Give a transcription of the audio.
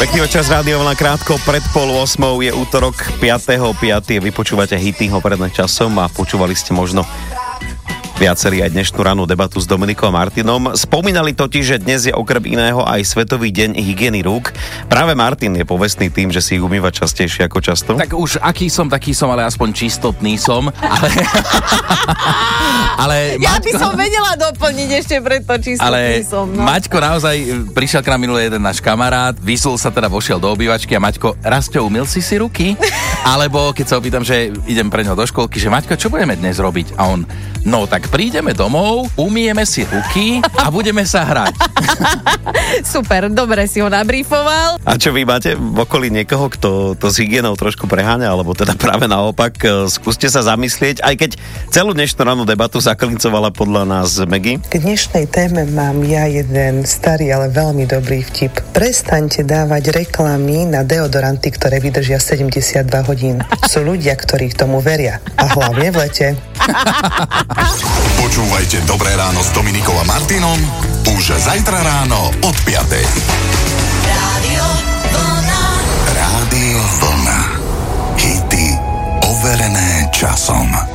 Pekný večer z Rádia Vlna, krátko pred 7:30 je útorok 5.5. Vy počúvate hity Hovorené časom a počúvali ste možno viacerí aj dnešnú rannú debatu s Dominikom a Martinom. Spomínali totiž, že dnes je okrem iného aj Svetový deň hygieny rúk. Práve Martin je povestný tým, že si ich umýva častejšie ako často. Tak už aký som, taký som, ale aspoň čistotný som. Ale ja by som vedela doplniť ešte preto čistotný som. No. Maťko naozaj, prišiel k nám minulý jeden náš kamarát, vysul sa teda, vošiel do obývačky a Maťko, Rasťo, umyl si ruky? Alebo keď sa opýtam, že idem pre ňo do školky, že Maťko, čo budeme dnes robiť? A on, no tak prídeme domov, umieme si ruky a budeme sa hrať. Super, dobre si ho nabrífoval. A čo vy máte v okolí niekoho, kto to s hygienou trošku preháňa, alebo teda práve naopak, skúste sa zamyslieť, aj keď celú dnešnú rannú debatu zaklincovala podľa nás Megy. K dnešnej téme mám ja jeden starý, ale veľmi dobrý vtip. Prestaňte dávať reklamy na deodoranty, ktoré vydržia 72 hodín. Sú ľudia, ktorí k tomu veria. A hlavne v lete. Počúvajte Dobré ráno s Dominikou a Martinom už zajtra ráno od 5. Rádio Vlna. Hity overené časom.